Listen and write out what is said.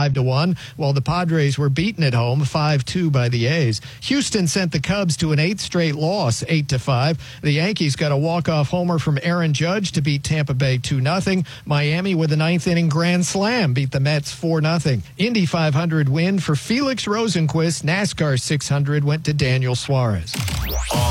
5-1, while the Padres were beaten at home 5-2 by the A's. Houston sent the Cubs to an 8th straight loss, 8-5. The Yankees got a walk-off homer from Aaron Judge to beat Tampa Bay 2-0. Miami with a 9th-inning grand slam beat the Mets 4-0. Indy 500 win for Felix Rosenqvist. NASCAR 600 went to Daniel Suarez.